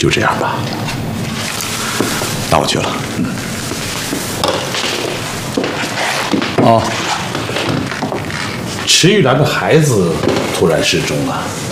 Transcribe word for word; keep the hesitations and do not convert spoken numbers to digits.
就这样吧。那我去了。嗯。哦，池玉兰的孩子突然失踪了。